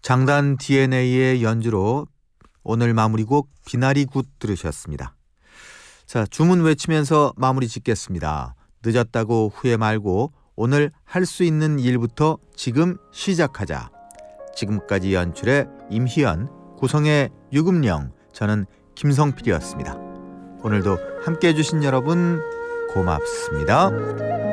장단 DNA의 연주로 오늘 마무리곡 비나리 굿 들으셨습니다. 자, 주문 외치면서 마무리 짓겠습니다. 늦었다고 후회 말고 오늘 할 수 있는 일부터 지금 시작하자. 지금까지 연출의 임희연, 구성의 유금령, 저는 김성필이었습니다. 오늘도 함께해 주신 여러분 고맙습니다.